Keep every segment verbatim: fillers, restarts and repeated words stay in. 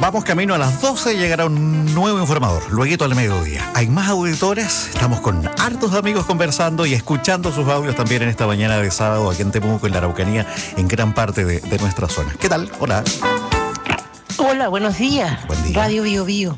Vamos camino a las doce, llegará un nuevo informador, luego al mediodía. Hay más auditores, estamos con hartos amigos conversando y escuchando sus audios también en esta mañana de sábado aquí en Temuco, en la Araucanía, en gran parte de, de nuestra zona. ¿Qué tal? Hola. Hola, buenos días. Buen día. Radio Bio Bio.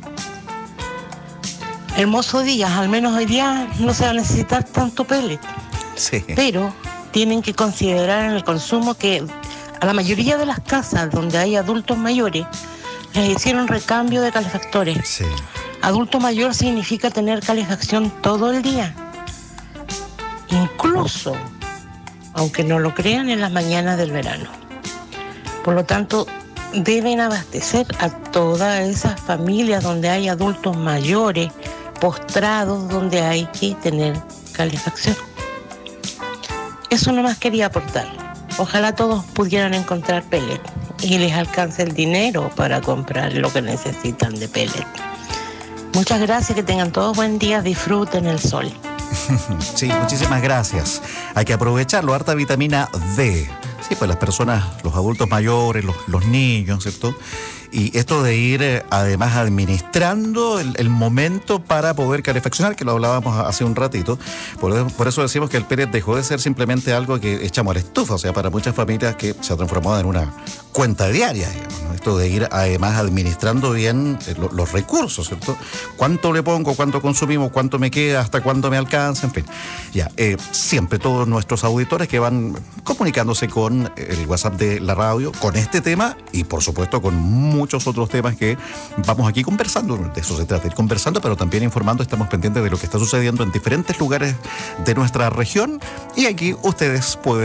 Hermoso día, al menos hoy día no se va a necesitar tanto pellet. Sí. Pero tienen que considerar en el consumo que a la mayoría de las casas donde hay adultos mayores les hicieron recambio de calefactores. Sí. Adulto mayor significa tener calefacción todo el día. Incluso, aunque no lo crean, en las mañanas del verano. Por lo tanto, deben abastecer a todas esas familias donde hay adultos mayores, postrados, donde hay que tener calefacción. Eso nomás quería aportar. Ojalá todos pudieran encontrar pellet y les alcance el dinero para comprar lo que necesitan de pellet. Muchas gracias, que tengan todos buen día, disfruten el sol. Sí, muchísimas gracias. Hay que aprovecharlo, harta vitamina D. Sí, pues las personas, los adultos mayores, los, los niños, ¿cierto? Y esto de ir eh, además administrando el, el momento para poder calefaccionar, que lo hablábamos hace un ratito. Por, por eso decimos que el pellet dejó de ser simplemente algo que echamos a la estufa, o sea, para muchas familias que se ha transformado en una cuenta diaria, digamos, ¿no? Esto de ir además administrando bien eh, lo, los recursos, ¿cierto? ¿Cuánto le pongo, cuánto consumimos, cuánto me queda, hasta cuándo me alcanza? En fin, ya, eh, siempre todos nuestros auditores que van comunicándose con el WhatsApp de la radio, con este tema y por supuesto con muchos otros temas que vamos aquí conversando. De eso se trata, ir conversando, pero también informando. Estamos pendientes de lo que está sucediendo en diferentes lugares de nuestra región y aquí ustedes pueden